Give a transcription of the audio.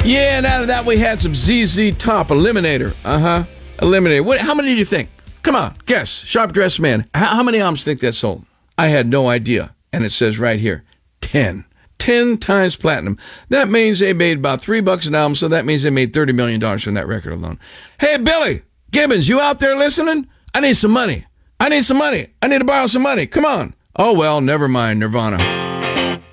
Yeah, and out of that we had some ZZ Top, Eliminator. Eliminator. How many do you think? Come on, guess. Sharp Dressed Man. How many albums do you think that sold? I had no idea. And it says right here, 10. 10 times platinum. That means they made about $3 an album, so that means they made $30 million from that record alone. Hey, Billy Gibbons, you out there listening? I need some money. I need to borrow some money. Come on. Oh, well, never mind, Nirvana.